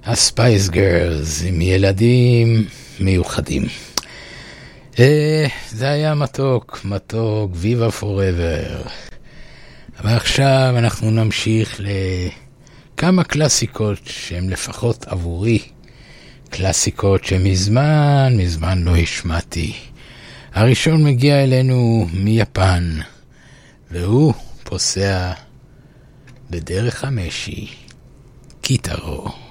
הספייס גרלס עם ילדים מיוחדים. זה היה מתוק, ויבה פוראבר. אבל עכשיו אנחנו נמשיך לכמה קלאסיקות שהן לפחות עבורי קלאסיקות שמזמן לא השמעתי. הראשון מגיע אלינו מיפן, והוא פוסע בדרך המשי, קיטרו.